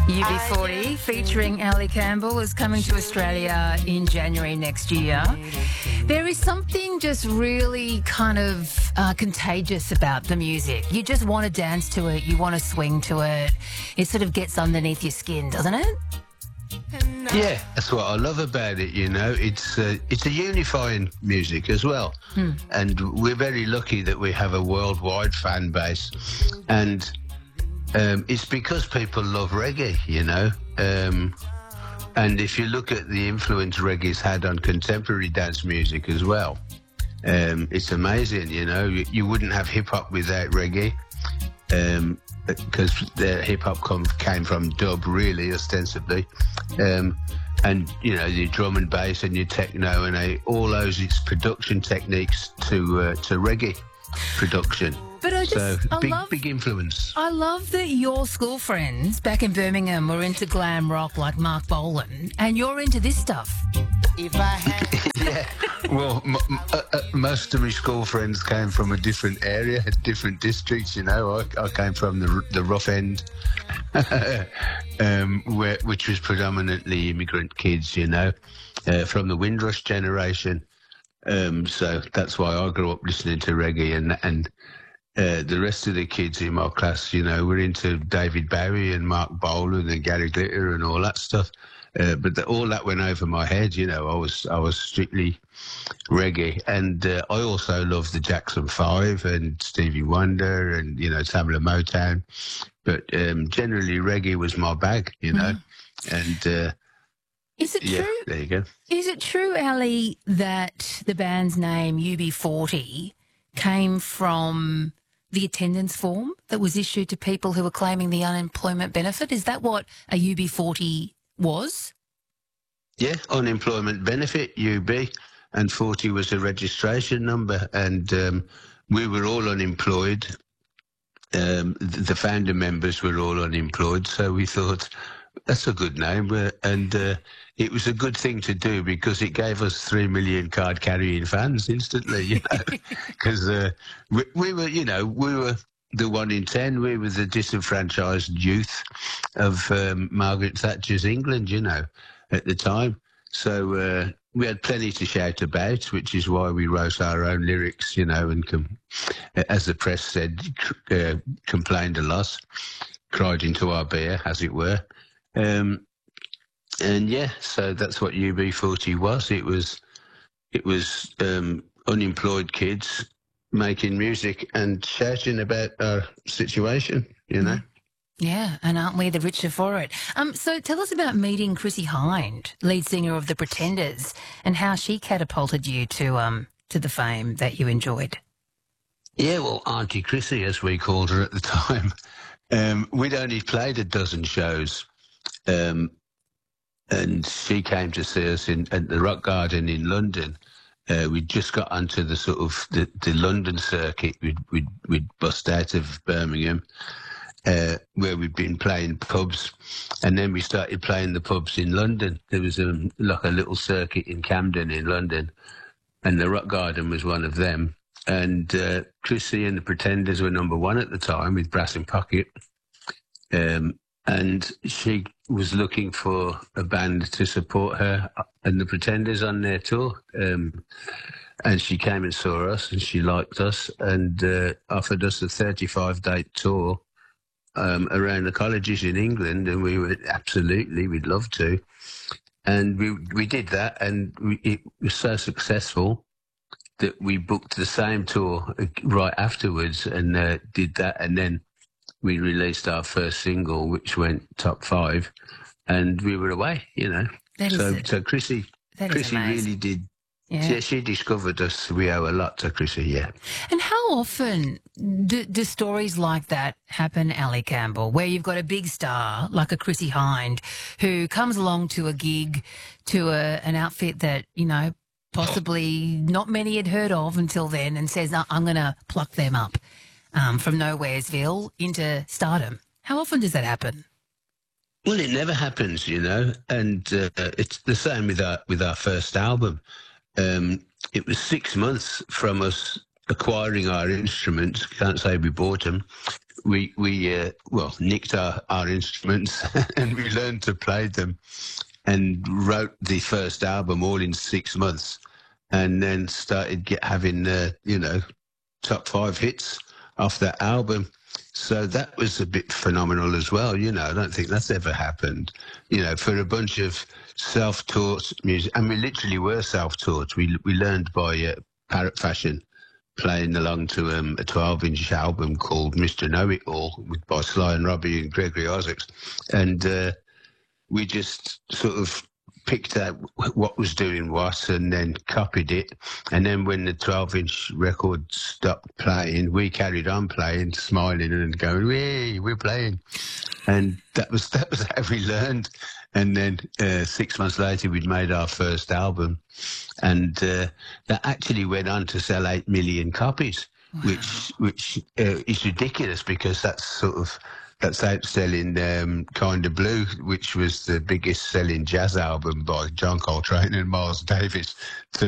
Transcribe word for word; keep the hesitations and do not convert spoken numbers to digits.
U B forty featuring Ali Campbell is coming to Australia in January next year. There is something just really kind of uh, contagious about the music. You just want to dance to it. You want to swing to it. It sort of gets underneath your skin, doesn't it? Yeah, that's what I love about it, you know. It's uh, it's a unifying music as well. Hmm. And we're very lucky that we have a worldwide fan base. And um, it's because people love reggae, you know. Um, and if you look at the influence reggae's had on contemporary dance music as well, um, it's amazing, you know. You, you wouldn't have hip-hop without reggae. Um because the hip-hop came from dub, really, ostensibly. Um, and, you know, your drum and bass and your techno and uh, all those its production techniques to uh, to reggae production. But I just, so, I big, love, big influence. I love that your school friends back in Birmingham were into glam rock like Mark Bolan, and you're into this stuff. If I had... yeah, well, m- m- uh, uh, most of my school friends came from a different area, different districts, you know. I, I came from the the rough end, um, where, which was predominantly immigrant kids, you know, uh, from the Windrush generation. Um, so that's why I grew up listening to reggae, and and uh, the rest of the kids in my class, you know, were into David Bowie and Mark Bolan and Gary Glitter and all that stuff. Uh, but the, all that went over my head, you know. I was I was strictly reggae, and uh, I also loved the Jackson Five and Stevie Wonder and, you know, Tamla Motown. But um, generally, reggae was my bag, you know. Mm. And uh, is it yeah, true? There you go. Is it true, Ali, that the band's name U B forty came from the attendance form that was issued to people who were claiming the unemployment benefit? Is that what a U B forty was? Yeah, unemployment benefit, U B, and forty was a registration number, and um, we were all unemployed. Um, the founder members were all unemployed, so we thought that's a good name, uh, and uh, it was a good thing to do because it gave us three million card-carrying fans instantly, you know, because uh, we, we were, you know, we were the one in ten. We were the disenfranchised youth of um, Margaret Thatcher's England, you know, at the time. So uh, we had plenty to shout about, which is why we wrote our own lyrics, you know, and com- as the press said, uh, complained a lot, cried into our beer, as it were. Um, and yeah, so that's what U B forty was. It was, it was um, unemployed kids making music and shouting about our situation, you know. Yeah, and aren't we the richer for it? Um, so tell us about meeting Chrissie Hynde, lead singer of The Pretenders, and how she catapulted you to um to the fame that you enjoyed. Yeah, well, Auntie Chrissie, as we called her at the time, um, we'd only played a dozen shows, um, and she came to see us in at the Rock Garden in London. Uh, we'd just got onto the sort of the, the London circuit. We'd, we'd, we'd bust out of Birmingham, uh, where we'd been playing pubs, and then we started playing the pubs in London. There was a, like a little circuit in Camden in London, and the Rock Garden was one of them. And uh, Chrissie and the Pretenders were number one at the time with Brass in Pocket. Um, and she was looking for a band to support her and the Pretenders on their tour. Um, and she came and saw us, and she liked us, and uh, offered us a thirty-five date tour um, around the colleges in England. And we were absolutely, we'd love to. And we we did that, and we, it was so successful that we booked the same tour right afterwards and uh, did that. And then we released our first single, which went top five, and we were away, you know. That so, is, so Chrissie, Chrissie really did. Yeah. She, she discovered us. We owe a lot to Chrissie, yeah. And how often do, do stories like that happen, Ali Campbell, where you've got a big star like a Chrissie Hynde who comes along to a gig, to a, an outfit that, you know, possibly not many had heard of until then, and says, I'm going to pluck them up um, from Nowheresville into stardom? How often does that happen? Well, it never happens, you know, and uh, it's the same with our, with our first album. Um, it was six months from us acquiring our instruments, can't say we bought them, we we uh, well nicked our, our instruments and we learned to play them, and wrote the first album all in six months, and then started get having uh, you know top five hits off that album. So that was a bit phenomenal as well. You know, I don't think that's ever happened. You know, for a bunch of self-taught music, and we literally were self-taught. We we learned by uh, Parrot Fashion, playing along to um, a twelve-inch album called Mister Know-It-All with, by Sly and Robbie and Gregory Isaacs. And uh, we just sort of picked out what was doing what and then copied it. And then when the twelve-inch record stopped playing, we carried on playing, smiling and going, hey, we're playing. And that was, that was how we learned. And then uh, six months later, we'd made our first album, and uh, that actually went on to sell eight million copies, wow. which which uh, is ridiculous, because that's sort of that's outselling um, Kinda Blue, which was the biggest selling jazz album by John Coltrane and Miles Davis. To